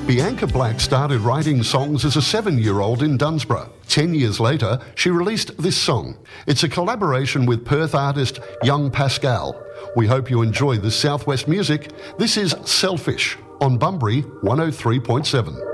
Bianca Black started writing songs as a 7-year-old in Dunsborough. 10 years later, she released this song. It's a collaboration with Perth artist Young Pascal. We hope you enjoy this Southwest music. This is Selfish on Bunbury 103.7.